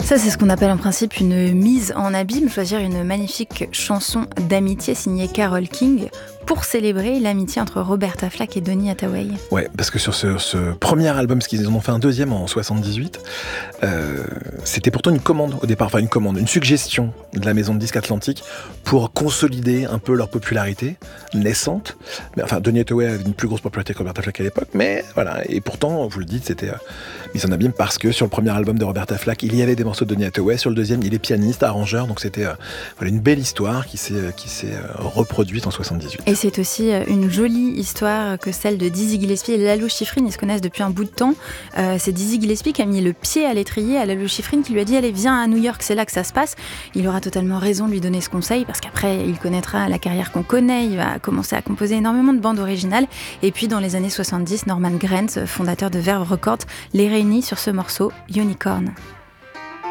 Ça, c'est ce qu'on appelle en principe une mise en abîme, choisir une magnifique chanson d'amitié signée Carole King pour célébrer l'amitié entre Roberta Flack et Donny Hathaway. Ouais, parce que sur ce premier album, parce qu'ils en ont fait un deuxième en 78, c'était pourtant une commande au départ, enfin une suggestion de la maison de disques Atlantique pour consolider un peu leur popularité naissante. Mais enfin, Donny Hathaway avait une plus grosse popularité que Roberta Flack à l'époque, mais voilà. Et pourtant, vous le dites, c'était mise en abîme parce que sur le premier album de Roberta Flack, il y avait des morceaux de Donny Hathaway. Sur le deuxième, il est pianiste, arrangeur, donc c'était une belle histoire qui s'est reproduite en 78. Et c'est aussi une jolie histoire que celle de Dizzy Gillespie et Lalo Schifrin. Ils se connaissent depuis un bout de temps. C'est Dizzy Gillespie qui a mis le pied à l'étrier à Lalo Schifrin, qui lui a dit « Allez, viens à New York, c'est là que ça se passe ». Il aura totalement raison de lui donner ce conseil, parce qu'après, il connaîtra la carrière qu'on connaît. Il va commencer à composer énormément de bandes originales. Et puis, dans les années 70, Norman Granz, fondateur de Verve Records, les réunit sur ce morceau « Unicorn ».